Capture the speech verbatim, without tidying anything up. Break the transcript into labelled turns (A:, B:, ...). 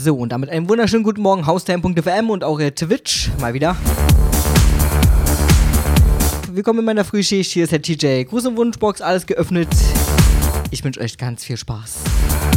A: So, und damit einen wunderschönen guten Morgen, haustime punkt f m und auch äh, Twitch, mal wieder. Willkommen in meiner Frühschicht, hier ist der T J. Gruß und Wunschbox, alles geöffnet. Ich wünsche euch ganz viel Spaß.